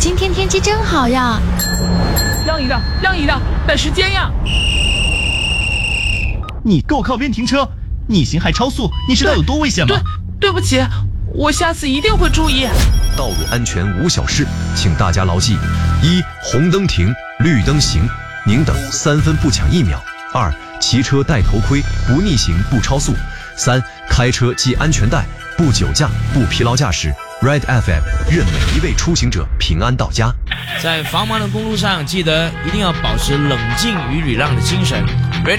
今天天气真好呀！ 让一让，让一让，赶时间呀！ 你给我靠边停车！逆行还超速，你知道有多危险吗？ 对不起，我下次一定会注意。 道路安全无小事，请大家牢记：一、红灯停，绿灯行，宁等3分不抢1秒；二、骑车戴头盔，不逆行不超速；三、开车系安全带，不酒驾不疲劳驾驶。Red FM 愿每一位出行者平安到家。 在繁忙的公路上，记得一定要保持冷静与礼让的精神。